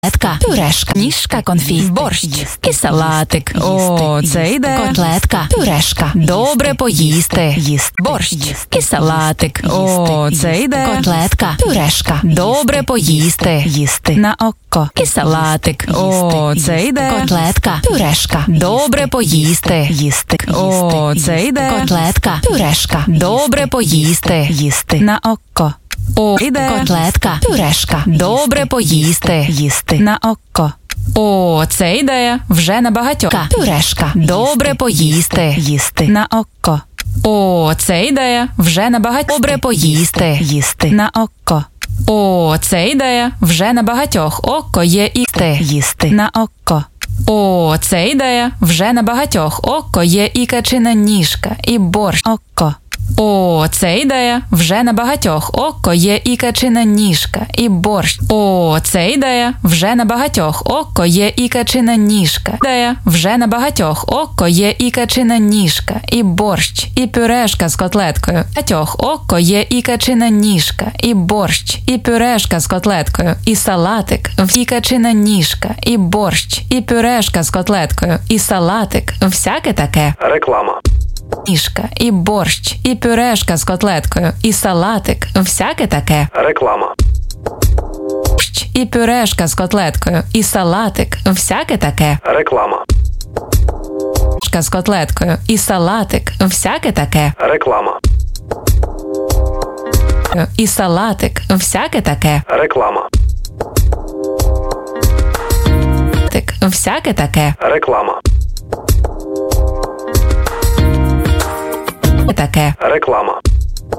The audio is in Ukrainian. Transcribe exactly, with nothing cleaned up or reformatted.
Котлетка, пюрешка, ніжка, конфі, борщ і салатик. О, це йде. Котлетка, пюрешка, добре поїсти. Борщ і салатик. О, це йде. Котлетка, пюрешка, добре поїсти. На око і салатик. О, це йде. Котлетка, пюрешка, добре поїсти. О, це йде. Котлетка, пюрешка, добре поїсти. На око. О, іде. Котлетка, пюрешка, добре поїсти. Їсти. На око. О, це ідея. Вже на багатьох. Пюрешка, добре поїсти. Їсти. На око. О, це ідея. Вже на багатьох. Добре поїсти. Їсти. На око. О, це ідея. Вже на багатьох. Око є і їсти. На око. О, це ідея. Вже на багатьох. Око є і качина ніжка, і борщ. Око. О, це ідея. Вже на багатьох. Око є і качина ніжка, і борщ. О, це ідея. Вже на багатьох. Око є і качина ніжка. Ідея. Вже на багатьох. Око є і качина ніжка, і борщ, і пюрешка з котлеткою. Багатьох. Око є і качина ніжка, і борщ, і пюрешка з котлеткою, і салатик, і качина ніжка, і борщ, і пюрешка з котлеткою, і салатик. Всяке таке. Реклама. Ніжка, і борщ, і пюрешка з котлеткою, і салатик. Всяке таке. Реклама. Борщ, і пюрешка з котлеткою, і салатик. Всяке таке. Реклама. Пюрешка з котлеткою, і салатик. Всяке таке. Реклама. І салатик. Всяке таке. Реклама. Всяке таке. Реклама. Таке. Реклама.